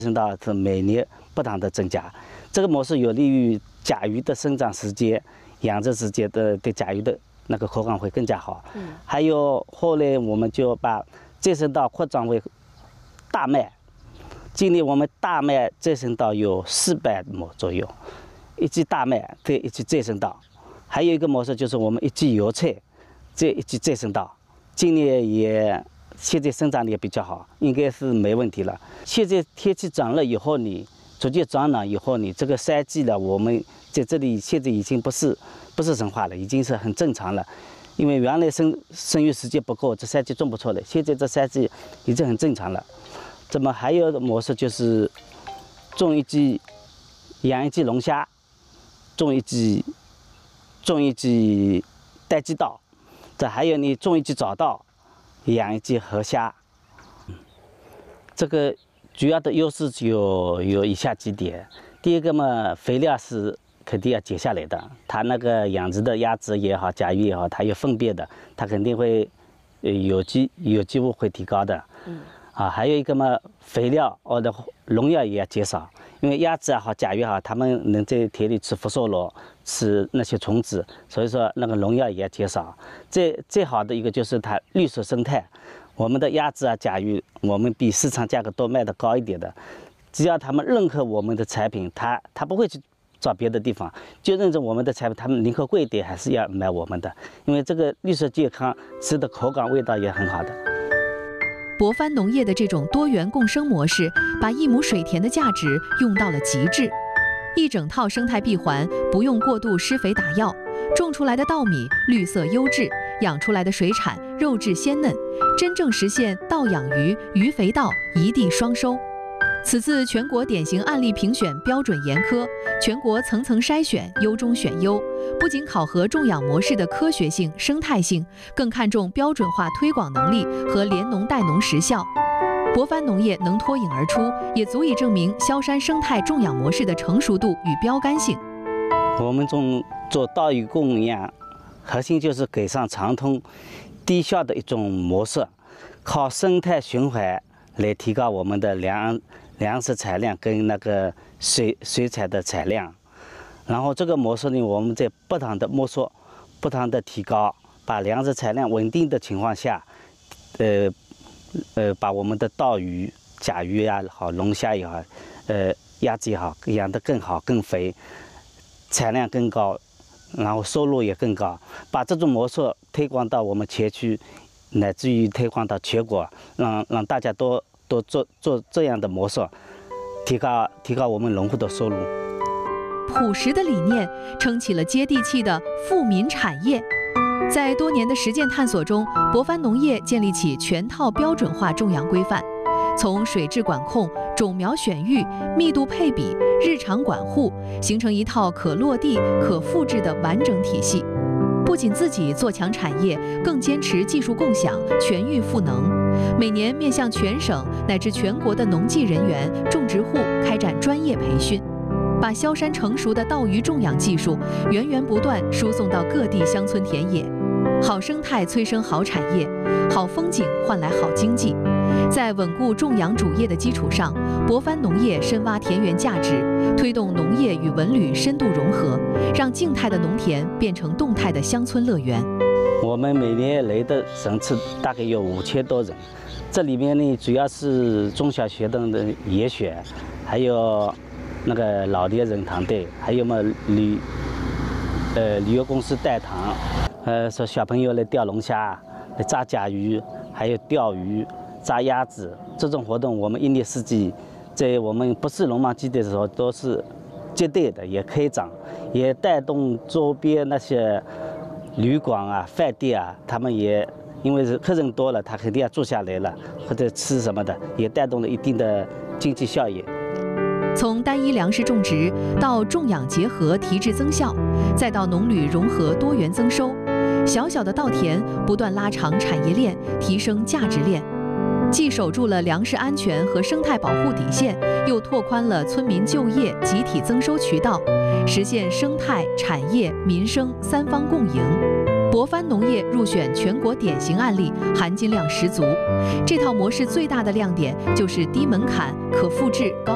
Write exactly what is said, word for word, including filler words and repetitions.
生稻是每年不断的增加，这个模式有利于甲鱼的生长时间、养殖时间的对甲鱼的那个口感会更加好。嗯，还有后来我们就把再生稻扩张为大麦，今年我们大麦再生稻有四百亩左右，一季大麦对一季再生稻，还有一个模式就是我们一季油菜，这一季再生稻，今年也。 现在生长力也比较好，应该是没问题了。现在天气转热以后，你逐渐转暖以后，你这个赛季了，我们在这里现在已经不是不是神话了，已经是很正常了。因为原来生生育时间不够，这赛季种不出来，现在这赛季已经很正常了。这么还有的模式就是种一季养一季龙虾，种一季种一季带季稻，这还有你种一季早稻。 养一季河虾，这个主要的优势有有以下几点。第一个嘛，肥料是肯定要减下来的，它那个养殖的鸭子也好，甲鱼也好，它有粪便的，它肯定会呃有机有机物会提高的。嗯。啊，还有一个嘛，肥料或者农药也要减少，因为鸭子也好，甲鱼也好，它们能在田里吃福寿螺，吃那些虫子，所以说那个农药也要减少。最最好的一个就是它绿色生态，我们的鸭子啊、甲鱼，我们比市场价格都卖得高一点的，只要他们认可我们的产品，他他不会去找别的地方，就认准我们的产品，他们宁可贵一点，还是要买我们的，因为这个绿色健康，吃的口感味道也很好的。 博帆农业的这种多元共生模式，把一亩水田的价值用到了极致。一整套生态闭环，不用过度施肥打药，种出来的稻米绿色优质，养出来的水产肉质鲜嫩，真正实现稻养鱼、鱼肥稻一地双收。此次全国典型案例评选标准严苛，全国层层筛选，优中选优。 不仅考核种养模式的科学性、生态性，更看重标准化推广能力和联农带农实效。博帆农业能脱颖而出，也足以证明萧山生态种养模式的成熟度与标杆性。 我们种做稻鱼供养，核心就是改善传统低效的一种模式，靠生态循环来提高我们的粮粮食产量跟那个水水产的产量。 然后这个模式呢，我们在不断的摸索，不断的提高，把粮食产量稳定的情况下，呃，呃，把我们的稻鱼、甲鱼呀好，龙虾也好，呃，鸭子也好，养得更好、更肥，产量更高，然后收入也更高。把这种模式推广到我们全区，乃至于推广到全国，让让大家都都做做这样的模式，提高提高我们农户的收入。 朴实的理念撑起了接地气的富民产业。在多年的实践探索中，博帆农业建立起全套标准化种养规范，从水质管控、种苗选育、密度配比、日常管护，形成一套可落地、可复制的完整体系。不仅自己做强产业，更坚持技术共享、全域赋能。每年面向全省乃至全国的农技人员、种植户开展专业培训。 把萧山成熟的稻鱼种养技术源源不断输送到各地乡村田野，好生态催生好产业，好风景换来好经济。在稳固种养主业的基础上，博帆农业深挖田园价值，推动农业与文旅深度融合，让静态的农田变成动态的乡村乐园。 我们每年来的人次大概有五千多人，这里面呢主要是中小学生的研选，还有。 那个老年人团队，还有嘛旅，呃旅游公司带团，呃说小朋友来钓龙虾、来抓甲鱼，还有钓鱼、抓鸭子这种活动，我们一年四季，在我们不是农忙季的时候都是接待的，也开张，也带动周边那些旅馆啊、饭店啊，他们也因为是客人多了，他肯定要住下来了，或者吃什么的，也带动了一定的经济效益。 从单一粮食种植到种养结合提质增效，再到农旅融合多元增收，小小的稻田不断拉长产业链，提升价值链，既守住了粮食安全和生态保护底线，又拓宽了村民就业集体增收渠道，实现生态、产业、民生三方共赢。 博帆农业入选全国典型案例，含金量十足。这套模式最大的亮点就是低门槛、可复制、高。